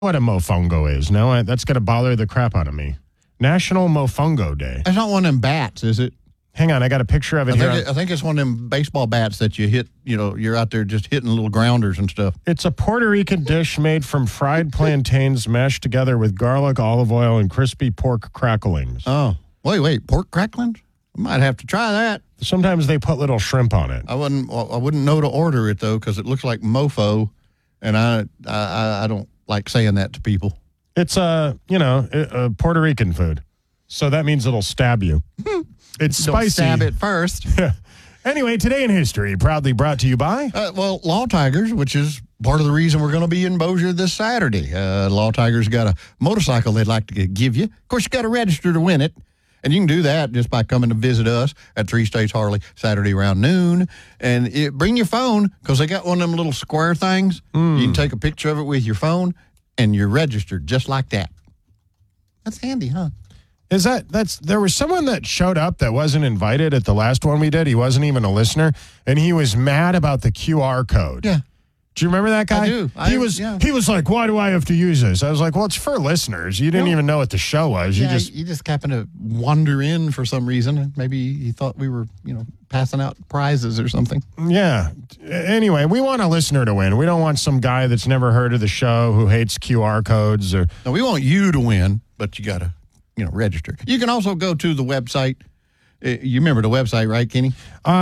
what a mofongo is. No, that's going to bother the crap out of me. National Mofongo Day. It's not one of them bats, is it? Hang on, I got a picture of it here. I think it's one of them baseball bats that you hit, you're out there just hitting little grounders and stuff. It's a Puerto Rican dish made from fried plantains mashed together with garlic, olive oil, and crispy pork cracklings. Oh, wait, pork cracklings? I might have to try that. Sometimes they put little shrimp on it. I wouldn't know to order it, though, because it looks like mofo, and I don't like saying that to people. It's a Puerto Rican food, so that means it'll stab you. It's spicy. Don't stab it first. Anyway, today in history, proudly brought to you by Law Tigers, which is part of the reason we're going to be in Bossier this Saturday. Law Tigers got a motorcycle they'd like to give you. Of course, you got to register to win it. And you can do that just by coming to visit us at Three States Harley Saturday around noon. And bring your phone, because they got one of them little square things. You can take a picture of it with your phone, and you're registered just like that. That's handy, huh? There was someone that showed up that wasn't invited at the last one we did. He wasn't even a listener, and he was mad about the QR code. Yeah. Do you remember that guy? I do. He was like, "Why do I have to use this?" I was like, "Well, it's for listeners. You didn't even know what the show was. You just happened to wander in for some reason. Maybe he thought we were, passing out prizes or something." Yeah. Anyway, we want a listener to win. We don't want some guy that's never heard of the show who hates QR codes. No, we want you to win, but you got to, register. You can also go to the website. You remember the website, right, Kenny?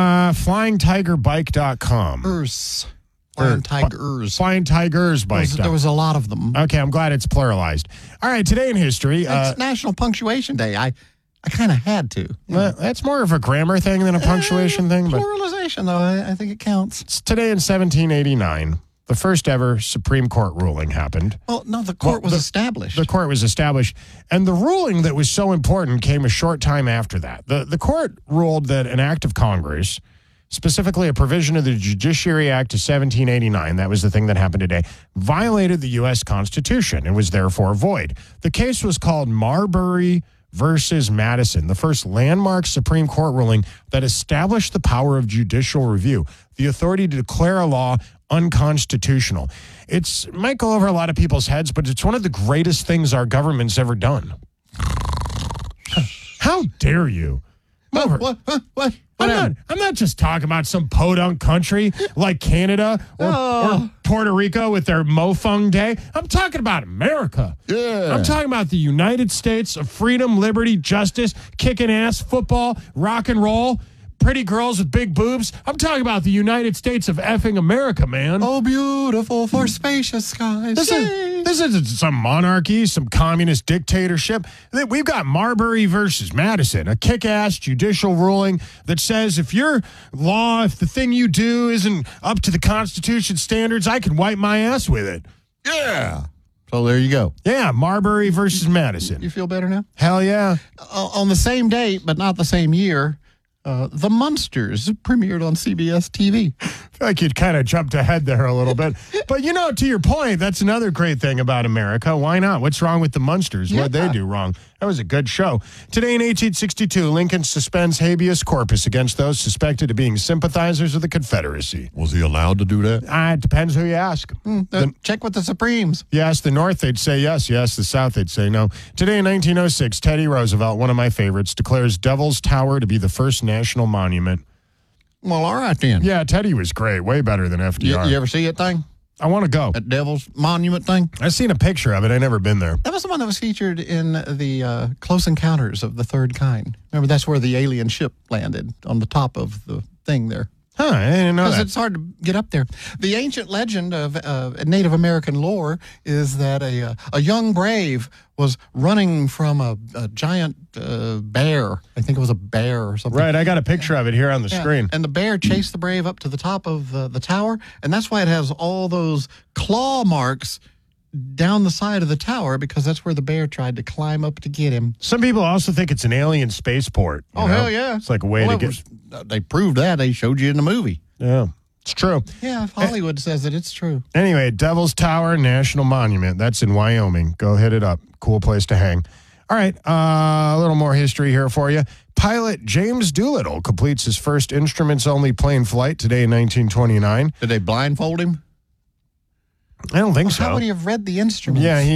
FlyingTigerBike.com. Flying Tigers. Flying Tigers bike. There was a lot of them. Okay, I'm glad it's pluralized. All right, today in history. It's National Punctuation Day. I kind of had to. That's more of a grammar thing than a punctuation thing. But pluralization, though, I think it counts. It's today in 1789. The first ever Supreme Court ruling happened. Well, no, the court was established. The court was established. And the ruling that was so important came a short time after that. The court ruled that an act of Congress, specifically a provision of the Judiciary Act of 1789, that was the thing that happened today, violated the U.S. Constitution and was therefore void. The case was called Marbury versus Madison, the first landmark Supreme Court ruling that established the power of judicial review, the authority to declare a law unconstitutional. It might go over a lot of people's heads, but it's one of the greatest things our government's ever done. How dare you? What? I'm not just talking about some podunk country like Canada or Puerto Rico with their Mofung Day. I'm talking about America. Yeah. I'm talking about the United States of freedom, liberty, justice, kicking ass, football, rock and roll, pretty girls with big boobs. I'm talking about the United States of effing America, man. Oh, beautiful for spacious skies. This isn't some monarchy, some communist dictatorship. We've got Marbury versus Madison, a kick-ass judicial ruling that says if the thing you do isn't up to the Constitution standards, I can wipe my ass with it. Yeah. So there you go. Yeah, Marbury versus Madison. You feel better now? Hell yeah. On the same date, but not the same year, The Munsters premiered on CBS TV. I feel like you'd kind of jumped ahead there a little bit. But, to your point, that's another great thing about America. Why not? What's wrong with the Munsters? Yeah. What'd they do wrong? That was a good show. Today in 1862, Lincoln suspends habeas corpus against those suspected of being sympathizers of the Confederacy. Was he allowed to do that? It depends who you ask. Check with the Supremes. You ask the North, they'd say yes. You ask the South, they'd say no. Today in 1906, Teddy Roosevelt, one of my favorites, declares Devil's Tower to be the first national monument. Well, all right then. Yeah, Teddy was great. Way better than FDR. You ever see that thing? I want to go. That Devil's Monument thing? I've seen a picture of it. I've never been there. That was the one that was featured in the Close Encounters of the Third Kind. Remember, that's where the alien ship landed, on the top of the thing there. Huh, I didn't know that. Because it's hard to get up there. The ancient legend of Native American lore is that a young brave was running from a giant bear. I think it was a bear or something. Right, I got a picture of it here on the screen. And the bear chased the brave up to the top of the tower, and that's why it has all those claw marks down the side of the tower, because that's where the bear tried to climb up to get him. Some people also think it's an alien spaceport. Hell yeah. It's like a way to get... They proved that. They showed you in the movie. Yeah, it's true. Yeah, if Hollywood says it, it's true. Anyway, Devil's Tower National Monument. That's in Wyoming. Go hit it up. Cool place to hang. All right, a little more history here for you. Pilot James Doolittle completes his first instruments-only plane flight today in 1929. Did they blindfold him? I don't think so. How would he have read the instruments? Yeah,